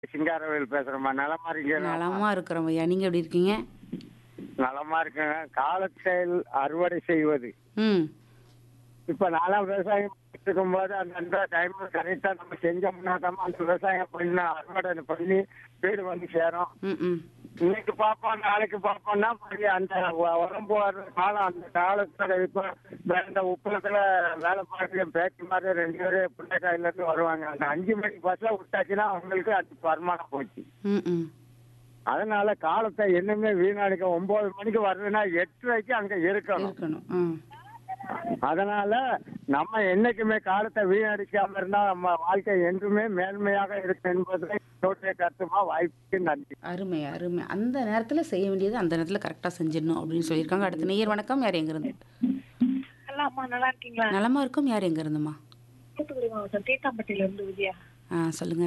சிங்காரவேல் பேசுறேம்மா. நலமா இருக்கீங்களா? நலமா இருக்கிறோம் ஐயா. நீங்க எப்படி இருக்கீங்க? நலமா இருக்கேங்க. காலச்செயல் அறுவடை செய்வது. ம். இப்ப நான்லாம் விவசாயம் பண்ணிட்டு இருக்கும்போது அந்த டைம் கரெக்டா நம்ம செஞ்சோம்னா தான் அந்த விவசாயம் பண்ண அறுவடை பண்ணி வீடு வந்து சேரும். ம். ம். இன்னைக்கு பார்ப்போம் நாளைக்கு பார்ப்போம்னா மறுபடியும் அந்த உடம்பு வர்ற காலம் அந்த காலத்துல இப்ப இந்த உப்பளத்துல வேலை பார்க்குற பேச்சு மாதிரி 2 பேரு பிள்ளைக்காயில இருந்து வருவாங்க. அந்த 5 மணிக்கு பஸ்ல விட்டாச்சுன்னா அவங்களுக்கு அது வருமானம் போச்சு. ம். ம். அதனால காலத்தை என்னமே வீணடிக்க 9 மணிக்கு வருதுன்னா 8:30க்கு அங்க இருக்கணும். இருக்கணும். அதனால நம்ம என்னைக்குமே காலத்தை வீணடிக்காம இருந்தா நம்ம வாழ்க்கை என்றுமே மேன்மையாக இருக்கும் என்பதை என்னுடைய கருத்துமா. வாய்ப்புக்கு நன்றி. அருமை, அருமை. அந்த நேரத்துல செய்ய வேண்டியது அந்த நேரத்துல கரெக்டா செஞ்சிடணும் அப்படின்னு சொல்லியிருக்காங்க. அடுத்த நேயர் வணக்கம். யார் எங்க இருந்து? ஹலோ அம்மா, நல்லா இருக்கீங்களா? நலமா இருக்கும். யார் எங்க இருந்துமா? தூத்துக்குடி மாவட்டம் தீட்டாம்பட்டியில இருந்து விஜயா. சொல்லுங்க.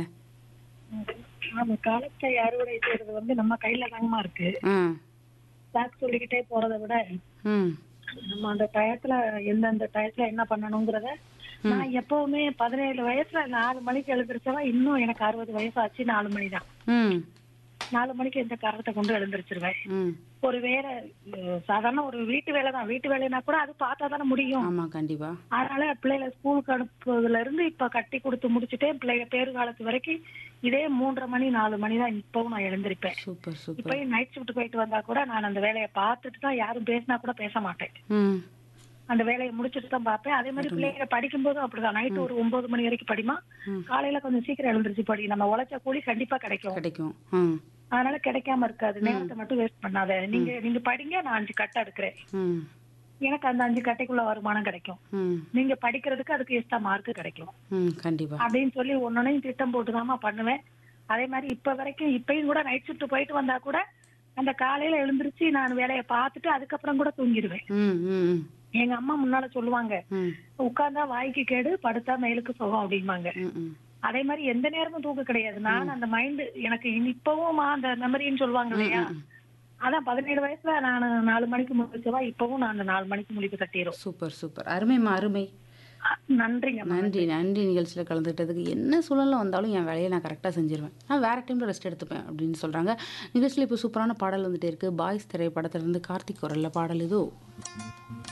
ஆமா, காலத்தை அறுவடை செய்யறது நம்ம கையில தாங்கம்மா இருக்கு. சாக்கு சொல்லிக்கிட்டே போறதை விட ம். நம்ம அந்த டயத்துல எந்தெந்த டயத்துல என்ன பண்ணணுங்கிறத நான் எப்பவுமே 17 வயசுல 4 மணிக்கு எழுந்திரிச்சவன் இன்னும் எனக்கு 60 வயசு ஆச்சு. 4 மணி தான். ம். 4 மணிக்கு எந்த காரணத்தை கொண்டு எழுந்திரிச்சிருவேன். ம். ஒரு வேலை சாதாரண ஒரு வீட்டு வேலை தான். வீட்டு வேலைனா கூட அது பார்த்தா தானே முடியும். ஆமா, கண்டிப்பா. அதனால பிள்ளைகளை ஸ்கூலுக்கு அனுப்புறதுல இருந்து இப்ப கட்டி கொடுத்து முடிச்சுட்டே பிள்ளைங்க பேரு காலத்து வரைக்கும் இதே 3:30 மணி 4 மணி தான் இப்பவும் நான் எழுந்திருப்பேன். Super, super. இப்பயும் நைட் ஷிஃப்ட் போயிட்டு வந்தா கூட நான் அந்த வேலையை பார்த்துட்டு தான், யாரும் பேசினா கூட பேச மாட்டேன். ம். அந்த வேலையை முடிச்சுட்டு தான் பார்ப்பேன். அதே மாதிரி பிள்ளைங்க படிக்கும் போதும் அப்படிதான். நைட்டு ஒரு 9 மணி வரைக்கும் படிமா, காலையில கொஞ்சம் சீக்கிரம் எழுந்திருச்சு படி. நம்ம உழைச்ச கூலி கண்டிப்பா கிடைக்கும். கிடைக்கும். அதனால கிடைக்காம இருக்காது. நேரத்தை மட்டும் வேஸ்ட் பண்ணாத. நீங்க படிங்க, நான் 5 கட்டை எடுக்கிறேன். ம். எனக்கு அந்த 5 கட்டைக்குள்ள வருமானம் கிடைக்கும். ம். நீங்க படிக்கிறதுக்கு அதுக்கு எக்ஸ்ட்ரா மார்க் கிடைக்கும் ம். கண்டிப்பா. அப்படின்னு சொல்லி ஒன்னொன்னையும் திட்டம் போட்டுதாம்மா பண்ணுவேன். அதே மாதிரி இப்ப வரைக்கும் இப்பயும் கூட நைட் ஷிஃப்ட் போயிட்டு வந்தா கூட அந்த காலையில எழுந்திருச்சு நான் வேலையை பார்த்துட்டு அதுக்கப்புறம் கூட தூங்கிடுவேன். ம். ம். எங்க அம்மா முன்னால சொல்லுவாங்க, ம். உட்கார்ந்தா வாய்க்கு கேடு, படுத்தா மேலுக்கு சுகம் அப்படிம்பாங்க. ம். ம். அதே மாதிரி எந்த நேரமும் தூக்கம் கிடையாது. நான் அந்த மைண்ட் எனக்கு இப்பவும் அந்த மெமரின்னு சொல்லுவாங்க இல்லையா, அதான் 17 வயசுல நான் 4 மணிக்கு முடிச்சவா இப்பவும் நான் அந்த 4 மணிக்கு முடிப்பு கட்டிடும். Super, super. அருமைம்மா, அருமை. நன்றிங்க. நன்றி, நன்றி. நிகழ்ச்சியில் கலந்துக்கிட்டதுக்கு. என்ன சூழலில் வந்தாலும் என் வேலையை நான் கரெக்டாக செஞ்சிருவேன். நான் வேறு டைமில் ரெஸ்ட் எடுத்துப்பேன் அப்படின்னு சொல்கிறாங்க. நிகழ்ச்சியில் இப்போ சூப்பரான பாடல் வந்துட்டே இருக்குது. பாய்ஸ் திரைப்படத்திலிருந்து கார்த்திக் குரலில் பாடல் இதோ.